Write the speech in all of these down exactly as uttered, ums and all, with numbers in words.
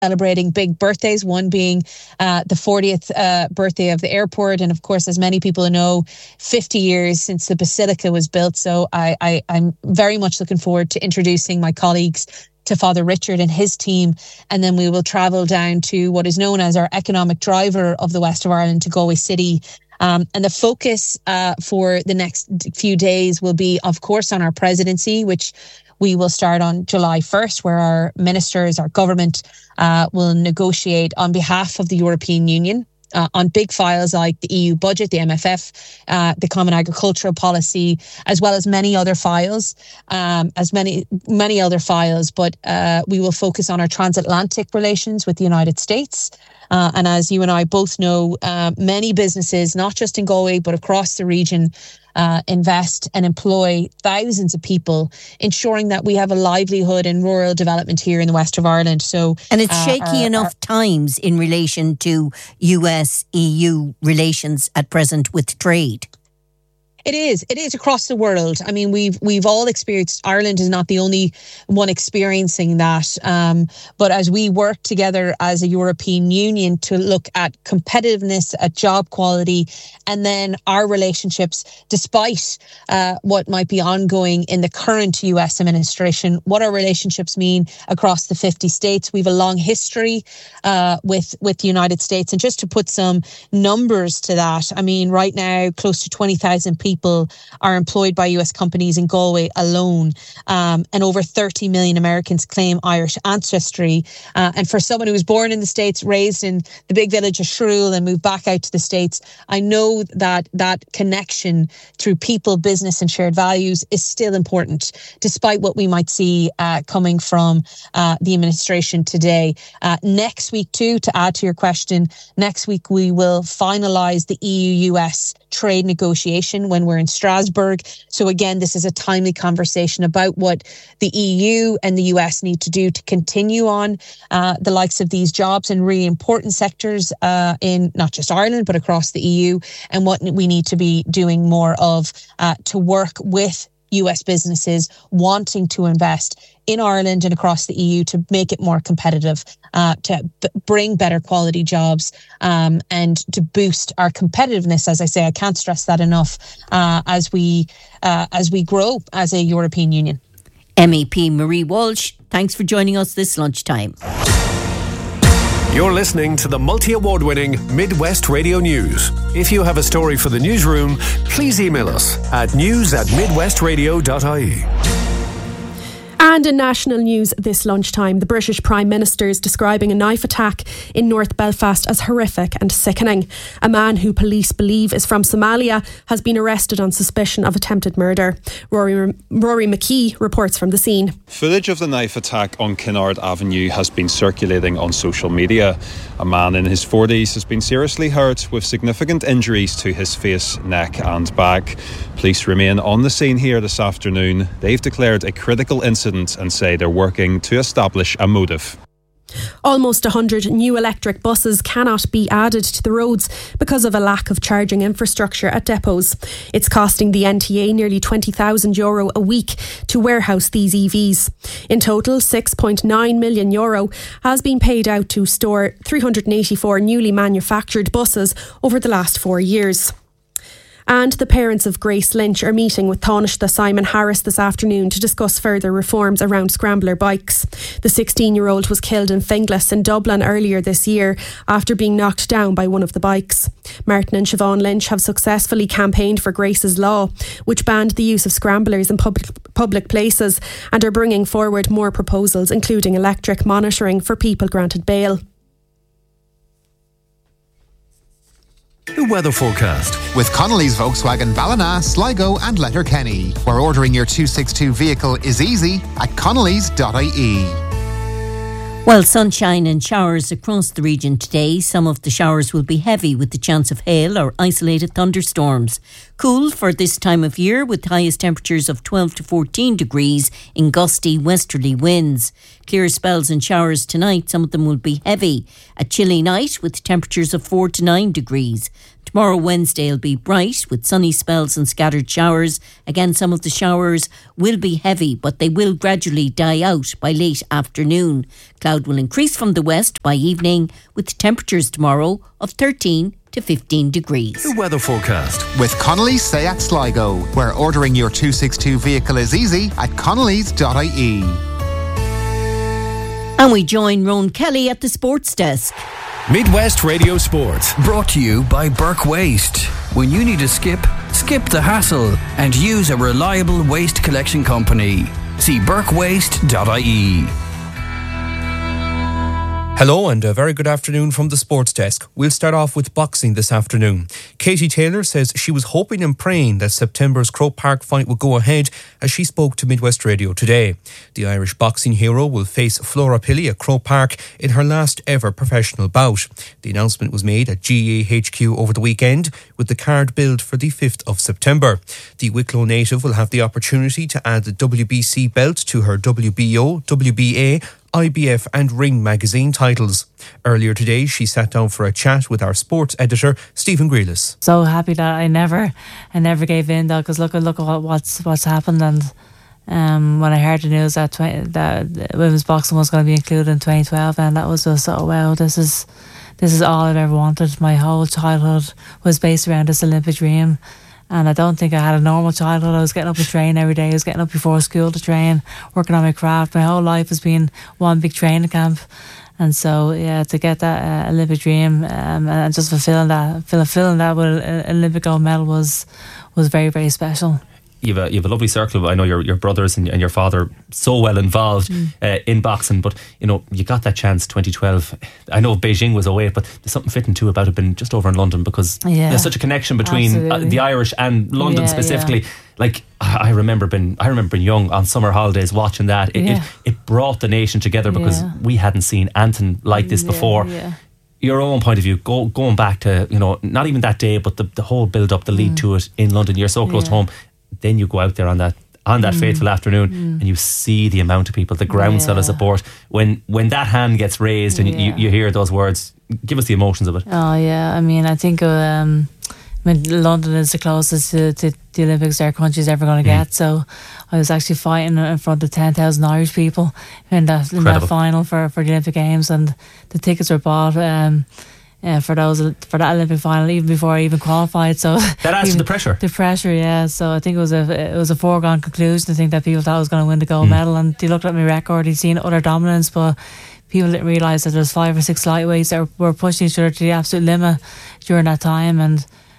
celebrating big birthdays, one being uh, the fortieth uh, birthday of the airport. And of course, as many people know, fifty years since the Basilica was built. So I, I, I'm very much looking forward to introducing my colleagues to Father Richard and his team. And then we will travel down to what is known as our economic driver of the west of Ireland, to Galway City. Um, and the focus uh, for the next few days will be, of course, on our presidency, which we will start on July first, where our ministers, our government uh, will negotiate on behalf of the European Union uh, on big files like the E U budget, the M F F, uh, the Common Agricultural Policy, as well as many other files, um, as many many other files. But uh, we will focus on our transatlantic relations with the United States. Uh, and as you and I both know, uh, many businesses, not just in Galway, but across the region, uh, invest and employ thousands of people, ensuring that we have a livelihood and rural development here in the west of Ireland. So, And it's uh, shaky our, enough our, times in relation to U S E U relations at present with trade. It is. It is across the world. I mean, we've we've all experienced. Ireland is not the only one experiencing that. Um, but as we work together as a European Union to look at competitiveness, at job quality, and then our relationships, despite uh, what might be ongoing in the current U S administration, what our relationships mean across the fifty states. We have a long history uh, with with the United States, and just to put some numbers to that, I mean, right now, close to twenty thousand people. People are employed by U S companies in Galway alone, um, and over thirty million Americans claim Irish ancestry. Uh, and for someone who was born in the States, raised in the big village of Shrule and moved back out to the States, I know that that connection through people, business and shared values is still important, despite what we might see uh, coming from uh, the administration today. Uh, next week too, to add to your question, next week we will finalise the E U U S trade negotiation when we're in Strasbourg. So again, this is a timely conversation about what the E U and the U S need to do to continue on uh, the likes of these jobs in really important sectors uh, in not just Ireland, but across the E U, and what we need to be doing more of uh, to work with U S businesses wanting to invest in Ireland and across the E U to make it more competitive, uh, to b- bring better quality jobs, um, and to boost our competitiveness. As I say, I can't stress that enough uh, as we uh, as we grow as a European Union. M E P Marie Walsh, thanks for joining us this lunchtime. You're listening to the multi-award winning Midwest Radio News. If you have a story for the newsroom, please email us at news at midwestradio dot I E. And in national news this lunchtime, the British Prime Minister is describing a knife attack in North Belfast as horrific and sickening. A man who police believe is from Somalia has been arrested on suspicion of attempted murder. Rory, Rory McKee reports from the scene. Footage of the knife attack on Kinnard Avenue has been circulating on social media. A man in his forties has been seriously hurt with significant injuries to his face, neck and back. Police remain on the scene here this afternoon. They've declared a critical incident and say they're working to establish a motive. Almost one hundred new electric buses cannot be added to the roads because of a lack of charging infrastructure at depots. It's costing the N T A nearly twenty thousand euro a week to warehouse these E Vs. In total, six point nine million euro has been paid out to store three hundred eighty-four newly manufactured buses over the last four years. And the parents of Grace Lynch are meeting with Taoiseach Simon Harris this afternoon to discuss further reforms around scrambler bikes. The sixteen-year-old was killed in Finglas in Dublin earlier this year after being knocked down by one of the bikes. Martin and Siobhan Lynch have successfully campaigned for Grace's Law, which banned the use of scramblers in public, public places, and are bringing forward more proposals, including electric monitoring for people granted bail. The weather forecast with Connolly's Volkswagen Ballina, Sligo and Letterkenny, where ordering your two sixty-two vehicle is easy at connellys dot I E. Well, sunshine and showers across the region today. Some of the showers will be heavy with the chance of hail or isolated thunderstorms. Cool for this time of year with highest temperatures of twelve to fourteen degrees in gusty westerly winds. Clear spells and showers tonight. Some of them will be heavy. A chilly night with temperatures of four to nine degrees. Tomorrow, Wednesday, will be bright with sunny spells and scattered showers. Again, some of the showers will be heavy, but they will gradually die out by late afternoon. Cloud will increase from the west by evening with temperatures tomorrow of thirteen to fifteen degrees. The weather forecast with Connolly's Seat Sligo, where ordering your two sixty-two vehicle is easy at connellys dot I E. And we join Rowan Kelly at the sports desk. Midwest Radio Sport. Brought to you by Burke Waste. When you need a skip, skip the hassle and use a reliable waste collection company. See burke waste dot I E. Hello and a very good afternoon from the sports desk. We'll start off with boxing this afternoon. Katie Taylor says she was hoping and praying that September's Croke Park fight would go ahead as she spoke to Midwest Radio today. The Irish boxing hero will face Flora Pilley at Croke Park in her last ever professional bout. The announcement was made at G A H Q over the weekend with the card billed for the fifth of September. The Wicklow native will have the opportunity to add the W B C belt to her W B O, W B A, I B F and Ring magazine titles. Earlier today, she sat down for a chat with our sports editor, Stephen Grealis. So happy that I never, I never gave in though, because look, look at what's what's happened. And um, when I heard the news that twenty, that women's boxing was going to be included in twenty twelve, and that was just oh wow, this is this is all I've ever wanted. My whole childhood was based around this Olympic dream. And I don't think I had a normal childhood. I was getting up to train every day. I was getting up before school to train, working on my craft. My whole life has been one big training camp. And so, yeah, to get that uh, Olympic dream um, and just fulfilling that, fulfilling that with an Olympic gold medal was was very, very special. You have a, you have a lovely circle. I know your your brothers and, and your father so well involved mm. uh, in boxing, but you know you got that chance twenty twelve. I know Beijing was away, but there's something fitting too about it being just over in London because yeah. there's such a connection between uh, the Irish and London yeah, specifically. Yeah. Like I remember being I remember being young on summer holidays watching that. It yeah. it, it brought the nation together because yeah. we hadn't seen anything like this yeah, before. Yeah. Your own point of view, go, going back to you know not even that day, but the the whole build up, the lead mm. to it in London. You're so close yeah. to home. Then you go out there on that on that mm. fateful afternoon mm. and you see the amount of people, the groundswell yeah. of support. When when that hand gets raised and yeah. you, you hear those words, give us the emotions of it. Oh yeah, I mean, I think um, I mean, London is the closest to, to the Olympics our country's ever going to get. Mm. So I was actually fighting in front of ten thousand Irish people in that in that final for, for the Olympic Games, and the tickets were bought. Um, Yeah, for those for that Olympic final, even before I even qualified. So that adds to the pressure. The pressure, yeah. So I think it was a it was a foregone conclusion. I think that people thought I was going to win the gold mm. medal, and they looked at my record. They'd seen utter dominance, but people didn't realise that there was five or six lightweights that were pushing each other to the absolute limit during that time. And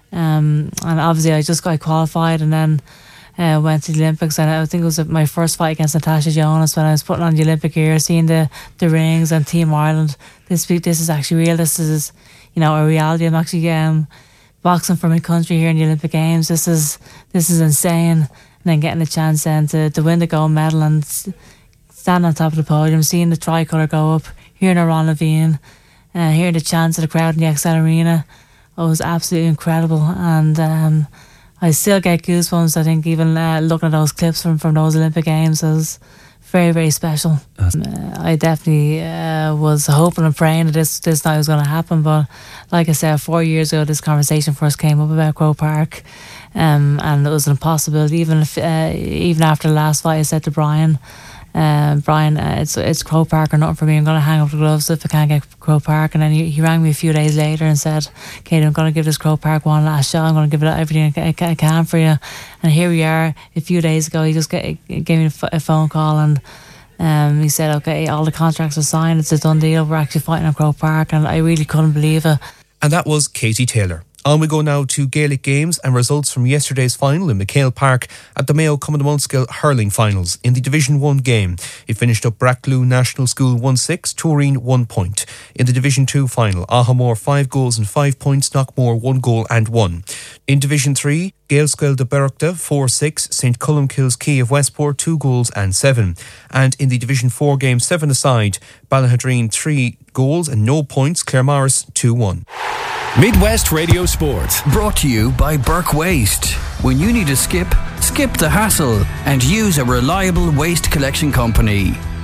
um and obviously I just got qualified, and then uh, went to the Olympics, and I think it was my first fight against Natasha Jonas when I was putting on the Olympic gear, seeing the the rings and Team Ireland. This this is actually real. This is, you know, a reality. I'm actually um, boxing for my country here in the Olympic Games. This is this is insane. And then getting a chance then to, to win the gold medal and stand on top of the podium, seeing the tricolour go up, hearing Ron Levine, uh, hearing the chants of the crowd in the X L Arena. It was absolutely incredible. And um, I still get goosebumps, I think, even uh, looking at those clips from, from those Olympic Games. It was very, very special. Uh, I definitely uh, was hoping and praying that this this night was going to happen, but like I said, four years ago this conversation first came up about Croke Park, um, and it was an impossibility. Even if, uh, even after the last fight, I said to Brian, uh, Brian, uh, it's it's Croke Park or nothing for me. I'm going to hang up the gloves if I can't get Croke Park. And then he, he rang me a few days later and said, Katie, I'm going to give this Croke Park one last shot. I'm going to give it everything I can, I can for you. And here we are. A few days ago, he just get, gave me a, f- a phone call, and um, he said, okay, all the contracts are signed. It's a done deal. We're actually fighting in Croke Park. And I really couldn't believe it. And that was Katie Taylor. On we go now to Gaelic games and results from yesterday's final in McHale Park at the Mayo Cummins Munskill hurling finals. In the Division one game, it finished up Brackloo National School one six, Turin one point. In the Division two final, Ahamore five goals and five points, Knockmore one goal and one. In Division three, Gaelscoil de Berachta four six, Saint Columkille's Key of Westport two goals and seven. And in the Division four game seven aside, Ballahadreen three goals and no points, Claremorris two one. Midwest Radio Sport. Brought to you by Burke Waste. When you need a skip, skip the hassle and use a reliable waste collection company.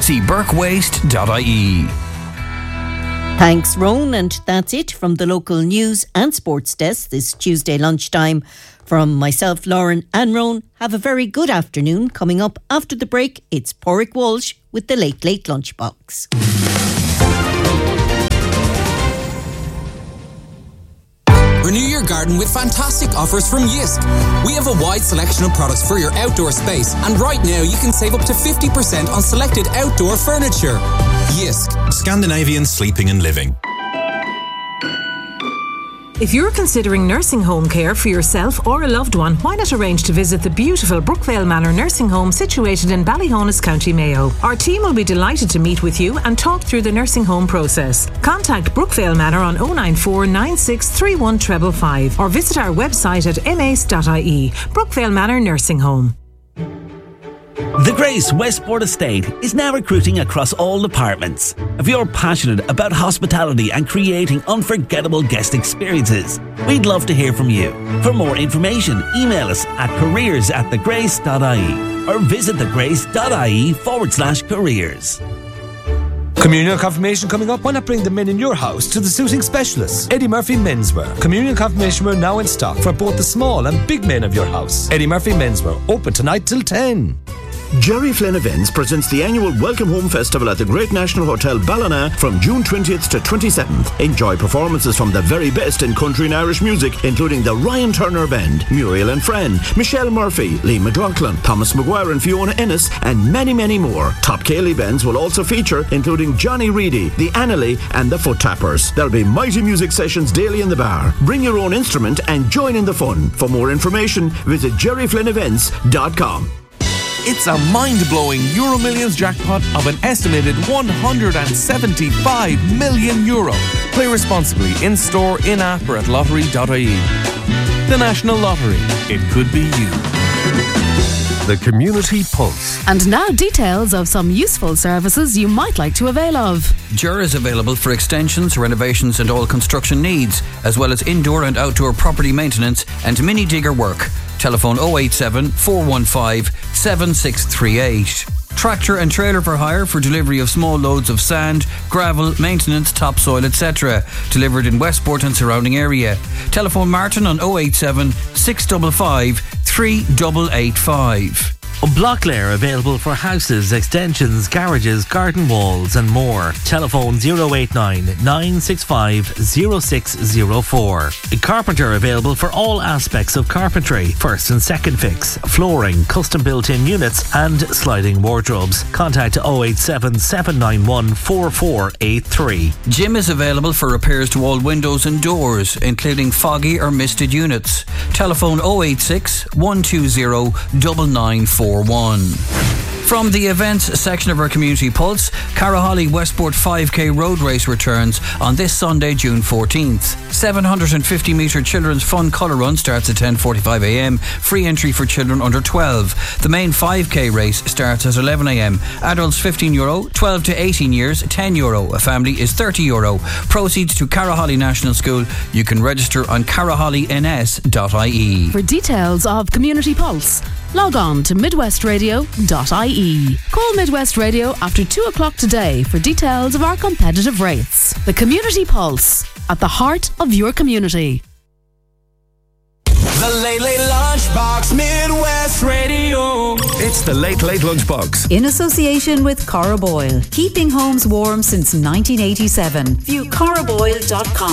See burke waste dot I E. Thanks, Roan, and that's it from the local news and sports desk this Tuesday lunchtime. From myself, Lauren and Roan, have a very good afternoon. Coming up after the break, it's Porrick Walsh with the Late Late Lunchbox. Renew your garden with fantastic offers from Jysk. We have a wide selection of products for your outdoor space, and right now you can save up to fifty percent on selected outdoor furniture. Jysk. Scandinavian sleeping and living. If you're considering nursing home care for yourself or a loved one, why not arrange to visit the beautiful Brookvale Manor Nursing Home situated in Ballyhonus, County Mayo. Our team will be delighted to meet with you and talk through the nursing home process. Contact Brookvale Manor on oh nine four nine six three one five five or visit our website at m a c e dot I E. Brookvale Manor Nursing Home. The Grace Westport Estate is now recruiting across all departments. If you're passionate about hospitality and creating unforgettable guest experiences, we'd love to hear from you. For more information, email us at careers at thegrace dot I E or visit thegrace.ie forward slash careers. Communion confirmation coming up. Why not bring the men in your house to the suiting specialists? Eddie Murphy Menswear. Communion confirmation wear now in stock for both the small and big men of your house. Eddie Murphy Menswear, open tonight till ten. Jerry Flynn Events presents the annual Welcome Home Festival at the Great National Hotel Ballina from June twentieth to twenty-seventh. Enjoy performances from the very best in country and Irish music, including the Ryan Turner Band, Muriel and Friend, Michelle Murphy, Lee McLaughlin, Thomas Maguire and Fiona Ennis, and many, many more. Top Cayley bands will also feature, including Johnny Reedy, the Annalee and the Foot Tappers. There'll be mighty music sessions daily in the bar. Bring your own instrument and join in the fun. For more information, visit jerry flynn events dot com. It's a mind-blowing Euro Millions jackpot of an estimated one hundred seventy-five million euro. Play responsibly in-store, in-app or at lottery dot I E. The National Lottery. It could be you. The Community Pulse. And now details of some useful services you might like to avail of. Jura is available for extensions, renovations and all construction needs, as well as indoor and outdoor property maintenance and mini digger work. Telephone oh eight seven, four one five, seven six three eight. Tractor and trailer for hire for delivery of small loads of sand, gravel, maintenance, topsoil, et cetera. Delivered in Westport and surrounding area. Telephone Martin on oh eight seven, six five five, three eight eight five. Blocklair available for houses, extensions, garages, garden walls and more. Telephone oh eight nine, nine six five, oh six oh four. Carpenter available for all aspects of carpentry. First and second fix, flooring, custom built-in units and sliding wardrobes. Contact oh eight seven, seven nine one, four four eight three. Jim is available for repairs to all windows and doors, including foggy or misted units. Telephone oh eight six, one two zero, nine nine four one. From the events section of our Community Pulse, Carraholly Westport five K Road Race returns on this Sunday, June fourteenth. seven hundred fifty metre children's fun colour run starts at ten forty-five a m. Free entry for children under twelve. The main five K race starts at eleven a m. Adults fifteen euro, twelve to eighteen years ten euro. A family is thirty euro. Proceeds to Carraholly National School. You can register on carraholly n s dot I E. For details of Community Pulse, log on to midwest radio dot I E. Call Midwest Radio after two o'clock today for details of our competitive rates. The Community Pulse, at the heart of your community. The Late Late Lunchbox, Midwest Radio. It's the Late Late Lunchbox. In association with Cora Boyle, keeping homes warm since nineteen eighty-seven. View cora boyle dot com.